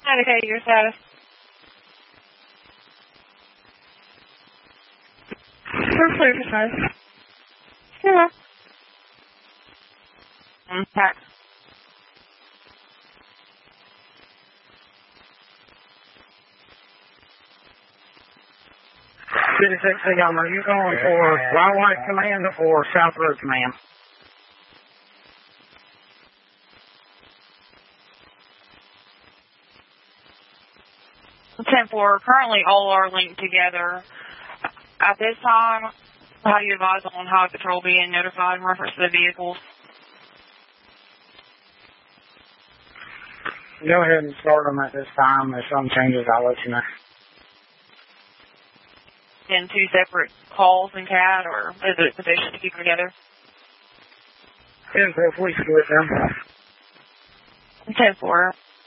Indicate your status. We're clear for status. Yeah. Okay. 56 Young, are you going for Wildlife Command or South Road Command? Ten-4. Currently, all are linked together. At this time, how do you advise on Highway Patrol being notified in reference to the vehicles? Go ahead and start them at this time. If something changes, I'll let you know. In two separate calls in CAD, or is it sufficient to keep them together? If we split them. 10-4.